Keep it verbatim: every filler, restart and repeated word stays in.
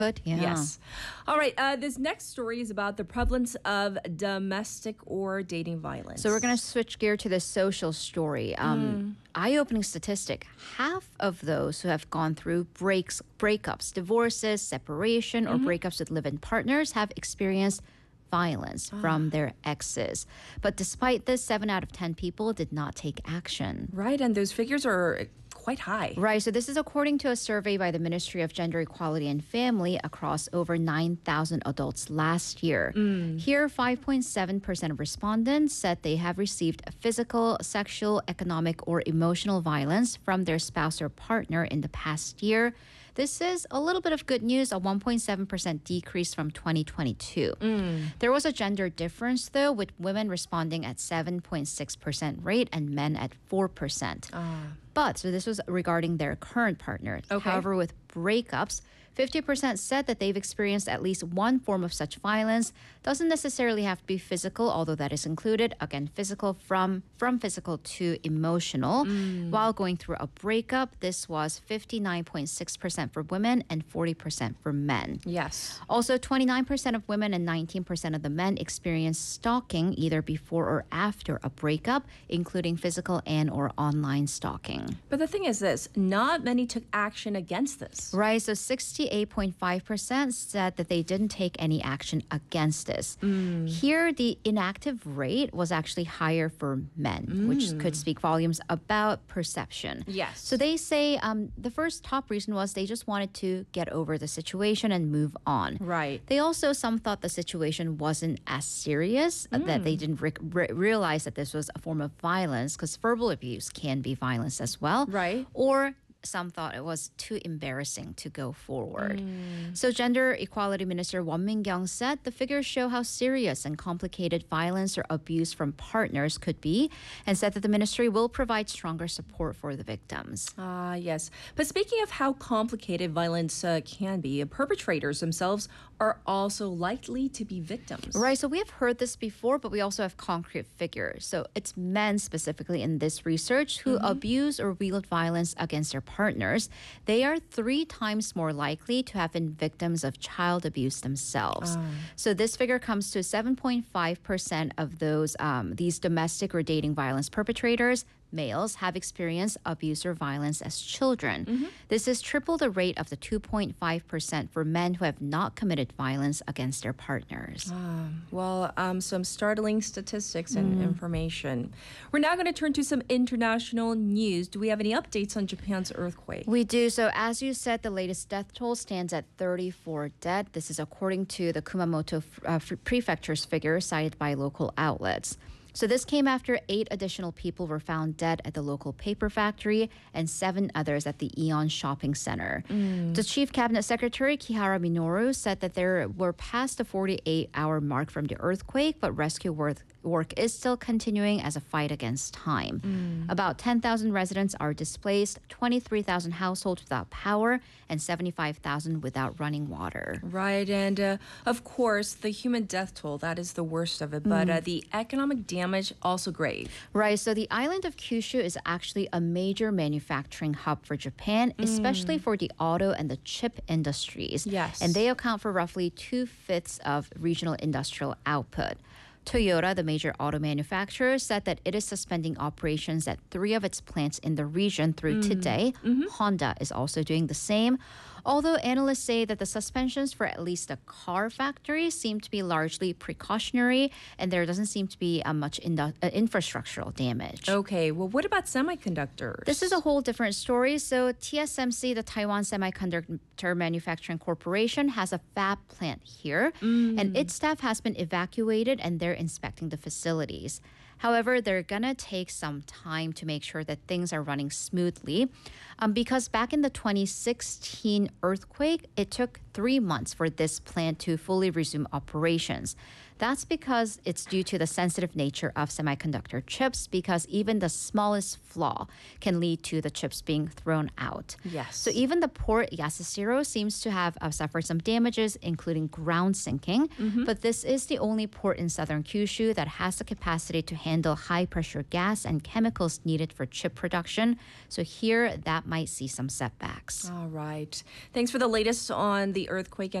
But yeah. Yes. All right. Uh, this next story is about the prevalence of domestic or dating violence. So we're going to switch gear to the social story. Um, Eye-opening statistic: half of those who have gone through breaks, breakups, divorces, separation, or breakups with live-in partners have experienced violence from their exes. But despite this, seven out of ten people did not take action. Right, and those figures are quite high. Right, so this is according to a survey by the Ministry of Gender Equality and Family across over nine thousand adults last year. Here, five point seven percent of respondents said they have received physical, sexual, economic, or emotional violence from their spouse or partner in the past year. This is a little bit of good news, a one point seven percent decrease from twenty twenty-two. There was a gender difference, though, with women responding at seven point six percent rate and men at four percent. But, so this was regarding their current partner. Okay. However, with breakups, fifty percent said that they've experienced at least one form of such violence. Doesn't necessarily have to be physical, although that is included. Again, physical from, from physical to emotional. While going through a breakup, this was fifty-nine point six percent for women and forty percent for men. Yes. Also, twenty-nine percent of women and nineteen percent of the men experienced stalking either before or after a breakup, including physical and or online stalking. But the thing is this, not many took action against this. Right, so sixty-eight point five percent said that they didn't take any action against this. Here, the inactive rate was actually higher for men, which could speak volumes about perception. Yes. So they say um, the first top reason was they just wanted to get over the situation and move on. Right. They also, some thought the situation wasn't as serious, uh, that they didn't re- re- realize that this was a form of violence, because verbal abuse can be violence as well. Right. Or some thought it was too embarrassing to go forward. So Gender Equality Minister Won Min-kyung said the figures show how serious and complicated violence or abuse from partners could be, and said that the ministry will provide stronger support for the victims. Ah, yes. But speaking of how complicated violence uh, can be, perpetrators themselves are also likely to be victims. Right, so we have heard this before, but we also have concrete figures. So it's men specifically in this research who abuse or wield violence against their partners. They are three times more likely to have been victims of child abuse themselves. So this figure comes to seven point five percent of those, um, these domestic or dating violence perpetrators, males, have experienced abuse or violence as children. This is triple the rate of the two point five percent for men who have not committed violence against their partners. Well, um, some startling statistics and information. We're now going to turn to some international news. Do we have any updates on Japan's earthquake? We do. So as you said, the latest death toll stands at thirty-four dead. This is according to the Kumamoto uh, prefecture's figure cited by local outlets. So this came after eight additional people were found dead at the local paper factory and seven others at the Aeon shopping center. The chief cabinet secretary, Kihara Minoru, said that there were past the forty-eight hour mark from the earthquake, but rescue work work is still continuing as a fight against time. About ten thousand residents are displaced, twenty-three thousand households without power, and seventy-five thousand without running water. Right, and uh, of course, the human death toll, that is the worst of it, but uh, the economic damage also grave. Right, so the island of Kyushu is actually a major manufacturing hub for Japan, especially for the auto and the chip industries. Yes. And they account for roughly two-fifths of regional industrial output. Toyota, the major auto manufacturer, said that it is suspending operations at three of its plants in the region through today. Honda is also doing the same. Although analysts say that the suspensions for at least the car factory seem to be largely precautionary, and there doesn't seem to be uh, much indu- uh, infrastructural damage. Okay, well, what about semiconductors? This is a whole different story. So T S M C, the Taiwan Semiconductor Manufacturing Corporation, has a fab plant here, and its staff has been evacuated and they're inspecting the facilities. However, they're gonna take some time to make sure that things are running smoothly, um, because back in the twenty sixteen earthquake, it took three months for this plant to fully resume operations. That's because it's due to the sensitive nature of semiconductor chips, because even the smallest flaw can lead to the chips being thrown out. Yes. So even the port Yasashiro seems to have uh, suffered some damages, including ground sinking. But this is the only port in southern Kyushu that has the capacity to handle handle high pressure gas and chemicals needed for chip production. So here, that might see some setbacks. All right. Thanks for the latest on the earthquake.